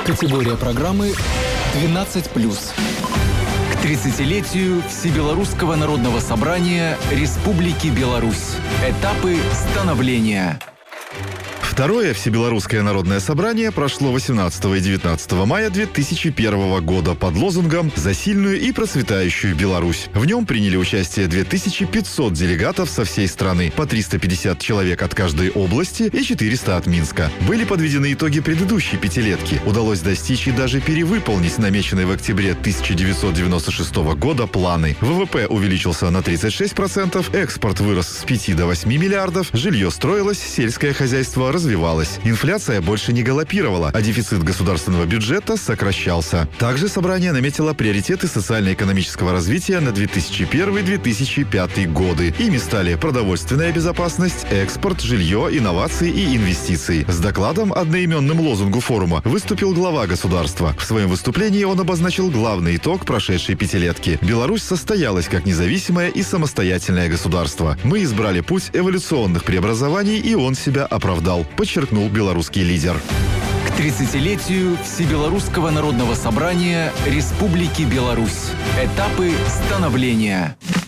Категория программы 12+. К 30-летию Всебелорусского народного собрания Республики Беларусь. Этапы становления. Второе Всебелорусское народное собрание прошло 18 и 19 мая 2001 года под лозунгом «За сильную и процветающую Беларусь». В нем приняли участие 2500 делегатов со всей страны, по 350 человек от каждой области и 400 от Минска. Были подведены итоги предыдущей пятилетки. Удалось достичь и даже перевыполнить намеченные в октябре 1996 года планы. ВВП увеличился на 36%, экспорт вырос с 5 до 8 миллиардов, жилье строилось, сельское хозяйство развивалась. Инфляция больше не галопировала, а дефицит государственного бюджета сокращался. Также собрание наметило приоритеты социально-экономического развития на 2001-2005 годы. Ими стали продовольственная безопасность, экспорт, жилье, инновации и инвестиции. С докладом, одноименным лозунгу форума, выступил глава государства. В своем выступлении он обозначил главный итог прошедшей пятилетки. Беларусь состоялась как независимое и самостоятельное государство. Мы избрали путь эволюционных преобразований, и он себя оправдал, подчеркнул белорусский лидер. К 30-летию Всебелорусского народного собрания Республики Беларусь. Этапы становления.